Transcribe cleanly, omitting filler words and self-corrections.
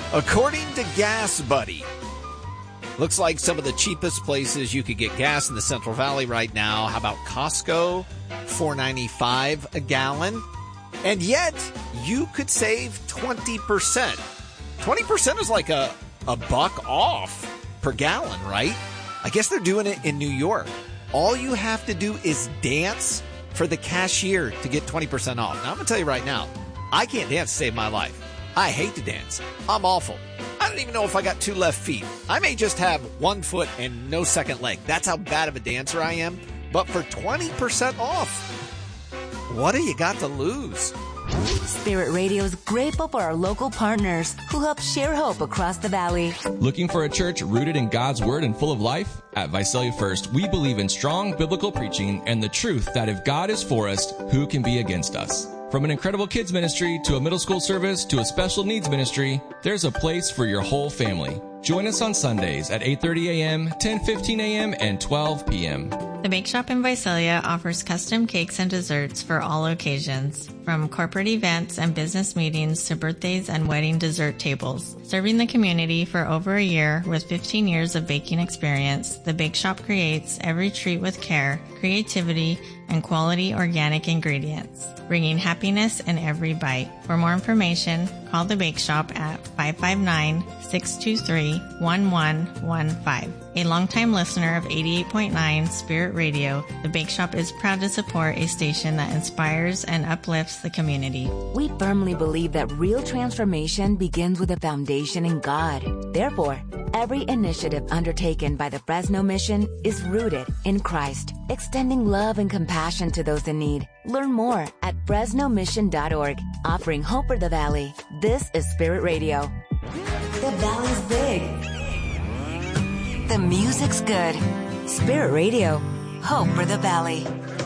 According to Gas Buddy, looks like some of the cheapest places you could get gas in the Central Valley right now. How about Costco? $4.95 a gallon. And yet, you could save 20%. 20% is like a buck off per gallon, right? I guess they're doing it in New York. All you have to do is dance for the cashier to get 20% off. Now, I'm going to tell you right now, I can't dance to save my life. I hate to dance. I'm awful. I don't even know if I got two left feet. I may just have one foot and no second leg. That's how bad of a dancer I am. But for 20% off, what do you got to lose? Spirit Radio is grateful for our local partners who help share hope across the valley. Looking for a church rooted in God's Word and full of life? At Visalia First, we believe in strong biblical preaching and the truth that if God is for us, who can be against us? From an incredible kids ministry to a middle school service to a special needs ministry, there's a place for your whole family. Join us on Sundays at 8:30 a.m., 10:15 a.m., and 12 p.m. The Bake Shop in Visalia offers custom cakes and desserts for all occasions, from corporate events and business meetings to birthdays and wedding dessert tables. Serving the community for over a year with 15 years of baking experience, the Bake Shop creates every treat with care, creativity, and quality organic ingredients, bringing happiness in every bite. For more information, call the Bake Shop at 559-623-1115. A longtime listener of 88.9 Spirit Radio, the Bake Shop is proud to support a station that inspires and uplifts the community. We firmly believe that real transformation begins with a foundation in God. Therefore, every initiative undertaken by the Fresno Mission is rooted in Christ, extending love and compassion to those in need. Learn more at FresnoMission.org, offering hope for the valley. This is Spirit Radio. The valley's big. The music's good. Spirit Radio, hope for the valley.